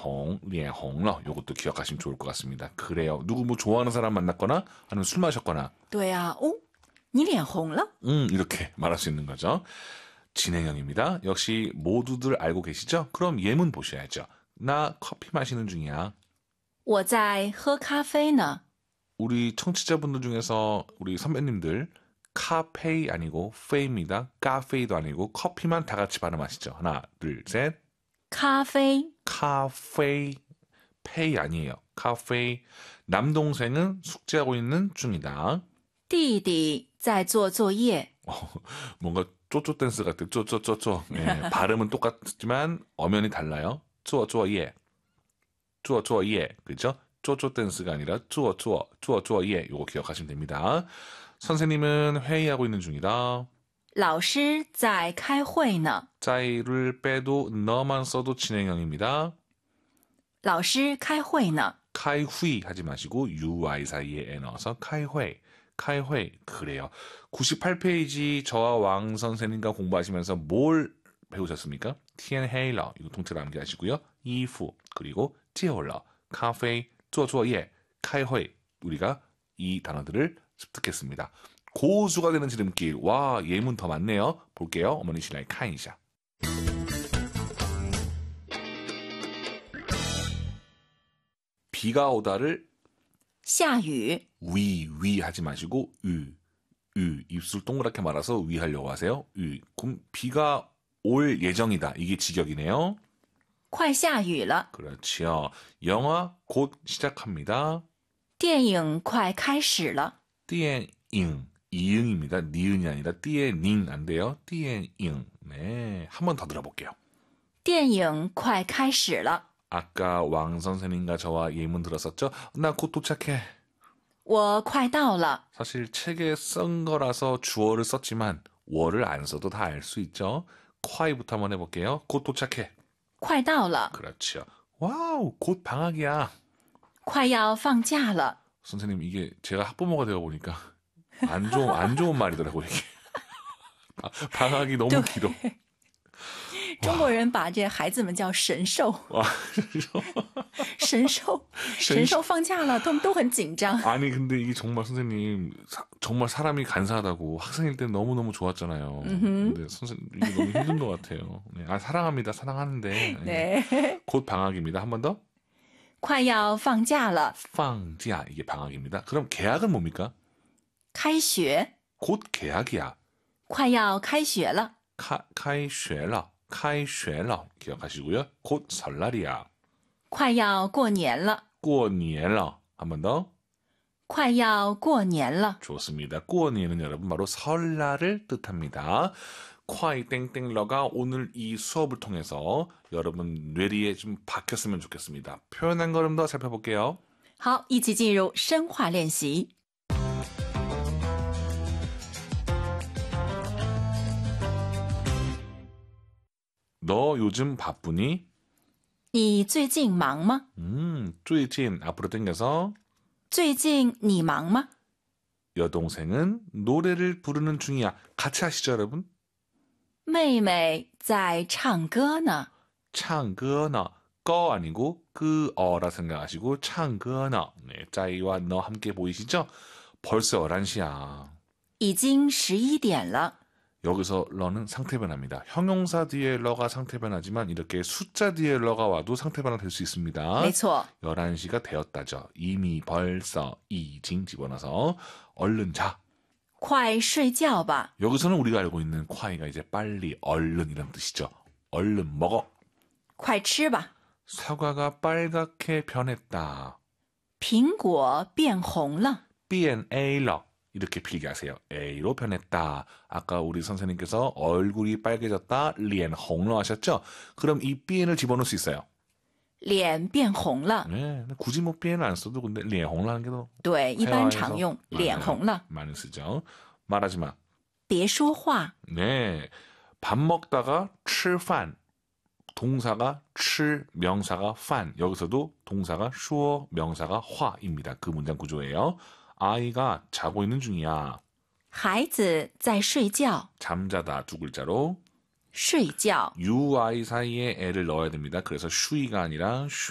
脸红了. 요것도 기억하시면 좋을 것 같습니다. 그래요. 누구 뭐 좋아하는 사람 만났거나 아니면 술 마셨거나. 对啊, 你脸红了? 이렇게 말할 수 있는 거죠. 진행형입니다. 역시 모두들 알고 계시죠? 그럼 예문 보셔야죠. 나 커피 마시는 중이야. 我在喝咖啡呢. 우리 청취자분들 중에서 우리 선배님들 카페이 아니고 페이입니다. 카페이도 아니고 커피만 다 같이 발음하시죠. 하나, 둘, 셋. 咖啡. 카페이, 페이 아니에요. 카페이. 남동생은 숙제하고 있는 중이다. 弟弟在做作业. 뭔가 쪼쪼 댄스 같아요. 쪼쪼쪼쪼. 예, 발음은 똑같지만 엄연히 달라요. 쪼쪼예. 쪼쪼예. 그죠? 쪼쪼 댄스가 아니라 쪼쪼예. 요거 기억하시면 됩니다. 선생님은 회의하고 있는 중이다. 老师在开会呢. 짜이를 빼도 너만 써도 진행형입니다. 老师开会呢. 카이후이 하지 마시고 UI 사이에 에 넣어서 카이회. 그래요. 98페이지 저와 왕 선생님과 공부하시면서 뭘 배우셨습니까? 티엔 헤일러 이거 통째로 암기하시고요. 이후 그리고 찌올러 카페 做作业 카이회 우리가 이 단어들을 습득했습니다. 고수가 되는 지름길. 와 예문 더 많네요. 볼게요. 어머니 신라의 카인샤. 비가 오다를 下雨. 위 하지 마시고 입술 동그랗게 말아서 위 하려고 하세요. 그럼 비가 올 예정이다. 이게 직역이네요. 快下雨了. 그렇지요. 영화 곧 시작합니다. 电影快开始了. 电影 이응입니다. 니은이 아니라 띠에닝 안 돼요. 电影 네, 한 번 더 들어볼게요. 电影快开始了. 아까 왕 선생님과 저와 예문 들었었죠? 나 곧 도착해. 我快到了. 사실 책에 쓴 거라서 주어를 썼지만 월을 안 써도 다 알 수 있죠. 콰이부터 한번 해볼게요. 곧 도착해. 快到了. 그렇죠. 와우, 곧 방학이야. 快要放假了. 선생님 이게 제가 학부모가 되어 보니까 안 좋은 말이더라고요. 이게. 방학이 너무 길어. 中国人把这孩子们叫神兽. 와, 神兽放假了,都很紧张. 아니 근데 이게 정말 선생님 정말 사람이 간사하다고 학생일 때 너무너무 좋았잖아요. 근데 선생님 이게 너무 힘든 것 같아요. 네, 사랑합니다. 사랑하는데 네. 곧 방학입니다. 한 번 더. 快要放假了. 放假 이게 방학입니다. 그럼 개학은 뭡니까? 开学. 곧 개학이야. 快要开学了. 开学了 기억하시고요. 곧 설날이야. 快要过年了. 过年了 한 번 더. 快要过年了. 좋습니다. 过年은 여러분 바로 설날을 뜻합니다. 콰이 땡땡러가 오늘 이 수업을 통해서 여러분 뇌리에 좀 박혔으면 좋겠습니다. 표현 한 걸음 더 살펴볼게요. 好，一起进入深化练习. 너 요즘 바쁘니? 你最近忙吗? 最近 앞으로 당겨서 最近你忙吗? 여동생은 노래를 부르는 중이야. 같이 하시죠, 여러분? 妹妹在唱歌呢. 唱歌呢. 꺼 아니고 그어라 생각하시고 唱歌呢. 네, 짜이와 너 함께 보이시죠? 벌써 11시야. 已经11点了. 여기서 러는 상태 변화입니다. 형용사 뒤에 러가 상태 변화지만 이렇게 숫자 뒤에 러가 와도 상태 변화 될 수 있습니다. 没错. 11시가 되었다죠. 이미 벌써 이징 집어넣어서 얼른 자. 快睡觉吧. 여기서는 우리가 알고 있는 콰이가 이제 빨리 얼른 이런 뜻이죠. 얼른 먹어. 快吃吧. 사과가 빨갛게 변했다. 苹果变红了. 变A了. 이렇게 필기 하세요. A로 변했다. 아까 우리 선생님께서 얼굴이 빨개졌다. 脸红了 하셨죠? 그럼 이变을 집어넣을 수 있어요. 脸变红了. 네, 굳이 뭐变을 안 써도 근데 脸红了하는 게 더 对，一般常用脸红了. 많이 쓰죠. 말하지 마. 别说话. 네, 밥 먹다가 吃饭. 동사가 吃, 명사가 饭. 여기서도 동사가 说, 명사가 话입니다. 그 문장 구조예요. 아이가 자고 있는 중이야. 孩子在睡觉. 잠자다 두 글자로 睡觉. UI 사이에 애를 넣어야 됩니다. 그래서 쉬가 아니라